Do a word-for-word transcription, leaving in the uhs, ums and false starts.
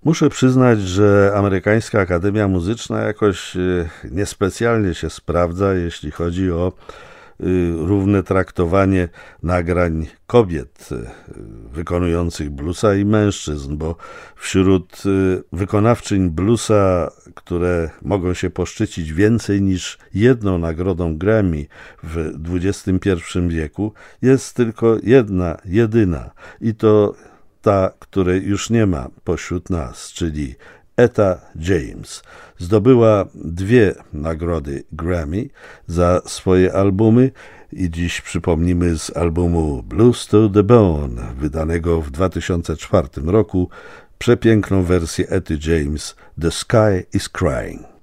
Muszę przyznać, że amerykańska Akademia Muzyczna jakoś y, niespecjalnie się sprawdza, jeśli chodzi o y, równe traktowanie nagrań kobiet y, wykonujących bluesa i mężczyzn, bo wśród y, wykonawczyń bluesa, które mogą się poszczycić więcej niż jedną nagrodą Grammy w dwudziestym pierwszym wieku, jest tylko jedna, jedyna i to ta, której już nie ma pośród nas, czyli Etta James. Zdobyła dwie nagrody Grammy za swoje albumy i dziś przypomnimy z albumu Blues to the Bone, wydanego w dwa tysiące czwartym roku, przepiękną wersję Etty James, The Sky is Crying.